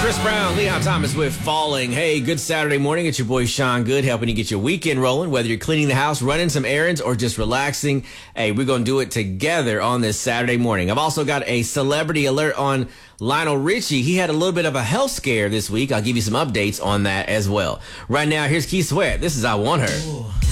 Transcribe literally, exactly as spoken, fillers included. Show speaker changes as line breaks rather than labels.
Chris Brown, Leon Thomas with Falling. Hey, good Saturday morning. It's your boy Sean Good helping you get your weekend rolling, whether you're cleaning the house, running some errands, or just relaxing. Hey, we're going to do it together on this Saturday morning. I've also got a celebrity alert on Lionel Richie. He had a little bit of a health scare this week. I'll give you some updates on that as well. Right now, here's Keith Sweat. This is I Want Her. Ooh.